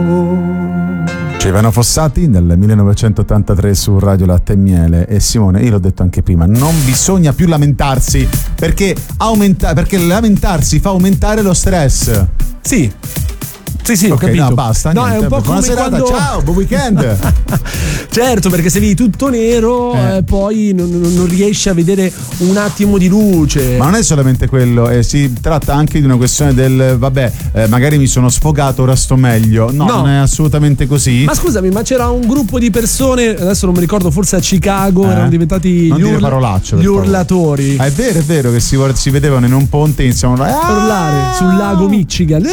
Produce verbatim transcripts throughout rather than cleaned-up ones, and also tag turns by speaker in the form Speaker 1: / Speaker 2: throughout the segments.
Speaker 1: Ivano Fossati nel millenovecentottantatré su Radio Latte e Miele. E Simone, io l'ho detto anche prima, non bisogna più lamentarsi perché, aumenta- perché lamentarsi fa aumentare lo stress.
Speaker 2: Sì. Sì, sì, ho
Speaker 1: okay,
Speaker 2: capito.
Speaker 1: No, basta.
Speaker 2: No,
Speaker 1: niente.
Speaker 2: è un po'
Speaker 1: Buona
Speaker 2: come
Speaker 1: serata,
Speaker 2: quando...
Speaker 1: ciao, buon weekend.
Speaker 2: Certo, perché se vedi tutto nero,
Speaker 1: eh.
Speaker 2: Eh, poi non, non riesci a vedere un attimo di luce.
Speaker 1: Ma non è solamente quello, eh, si tratta anche di una questione del vabbè, eh, magari mi sono sfogato, ora sto meglio. No,
Speaker 2: No.
Speaker 1: non è assolutamente così.
Speaker 2: Ma scusami, ma c'era un gruppo di persone, adesso non mi ricordo, forse a Chicago,
Speaker 1: Eh?
Speaker 2: erano diventati
Speaker 1: Non
Speaker 2: gli,
Speaker 1: dire parolacce, per
Speaker 2: gli
Speaker 1: favore.
Speaker 2: urlatori.
Speaker 1: Ah, è vero, è vero che si, si vedevano in un ponte e iniziavano a
Speaker 2: Urlare sul lago Michigan.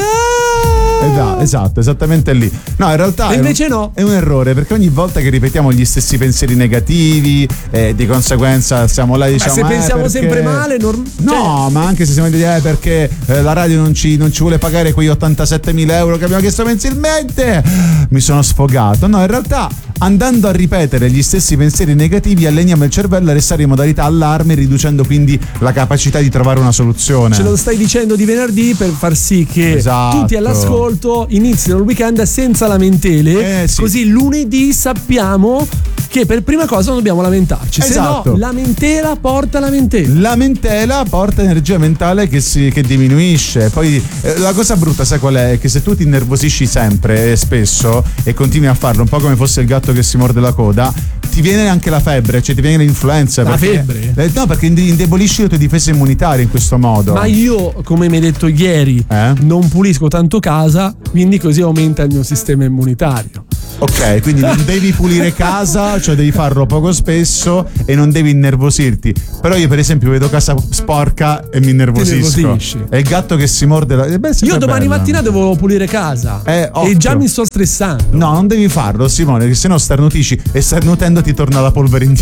Speaker 1: Esatto, esatto, esattamente lì. No, in realtà
Speaker 2: E
Speaker 1: è
Speaker 2: invece
Speaker 1: un,
Speaker 2: no.
Speaker 1: È un errore, perché ogni volta che ripetiamo gli stessi pensieri negativi, eh, di conseguenza siamo là e diciamo
Speaker 2: Ma se
Speaker 1: eh,
Speaker 2: pensiamo
Speaker 1: perché...
Speaker 2: sempre male, norm-
Speaker 1: no,
Speaker 2: cioè...
Speaker 1: ma anche se siamo di eh, perché eh, la radio non ci, non ci vuole pagare quegli ottantasettemila euro che abbiamo chiesto mensilmente, mi sono sfogato. No, in realtà andando a ripetere gli stessi pensieri negativi alleniamo il cervello a restare in modalità allarme, riducendo quindi la capacità di trovare una soluzione.
Speaker 2: Ce lo stai dicendo di venerdì per far sì che
Speaker 1: Esatto.
Speaker 2: tutti all'ascolto inizino il weekend senza lamentele,
Speaker 1: Eh, sì.
Speaker 2: così lunedì sappiamo che per prima cosa non dobbiamo lamentarci.
Speaker 1: Esatto.
Speaker 2: Se no, lamentela porta lamentela.
Speaker 1: Lamentela porta energia mentale che, si, che diminuisce. Poi eh, la cosa brutta, sai qual è? Che se tu ti innervosisci sempre e spesso e continui a farlo, un po' come fosse il gatto che si morde la coda, ti viene anche la febbre, cioè ti viene l'influenza.
Speaker 2: La
Speaker 1: perché,
Speaker 2: febbre?
Speaker 1: Eh, no, perché indebolisci le tue difese immunitarie in questo modo.
Speaker 2: Ma io, come mi hai detto ieri,
Speaker 1: Eh?
Speaker 2: non pulisco tanto casa, quindi così aumenta il mio sistema immunitario.
Speaker 1: Ok, quindi non devi pulire casa, cioè devi farlo poco spesso e non devi innervosirti. Però io per esempio vedo casa sporca e mi innervosisco.
Speaker 2: innervosisci.
Speaker 1: È il gatto che si morde la... eh beh,
Speaker 2: Io domani
Speaker 1: bello.
Speaker 2: mattina devo pulire casa
Speaker 1: Eh,
Speaker 2: e
Speaker 1: occhio.
Speaker 2: già mi sto stressando.
Speaker 1: No, non devi farlo, Simone, che se no starnutisci e starnutendo ti torna la polvere in